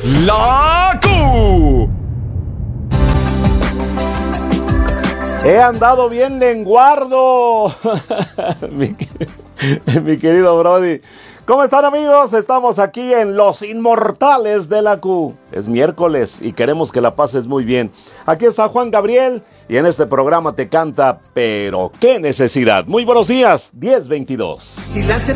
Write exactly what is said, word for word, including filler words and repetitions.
La Q. He andado bien lenguardo, mi, mi querido Brody. ¿Cómo están, amigos? Estamos aquí en Los Inmortales de la Q. Es miércoles y queremos que la pases muy bien. Aquí está Juan Gabriel y en este programa te canta Pero qué necesidad. Muy buenos días, diez veintidós. Si la